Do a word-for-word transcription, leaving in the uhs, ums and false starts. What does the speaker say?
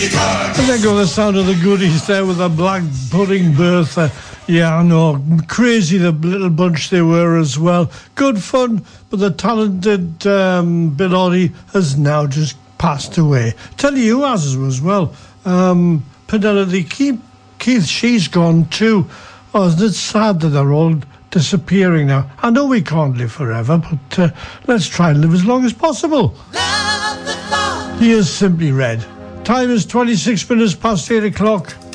And there go the sound of the goodies there with the Black Pudding Bertha. Yeah, I know, crazy the little bunch they were as well. Good fun, but the talented um, Bill Oddie has now just passed away. Tell you who has as well. Um, Penelope Keith, Keith, she's gone too. Oh, isn't it sad that they're all disappearing now? I know we can't live forever, but uh, let's try and live as long as possible. Here's Simply Red. Time is twenty-six minutes past eight o'clock.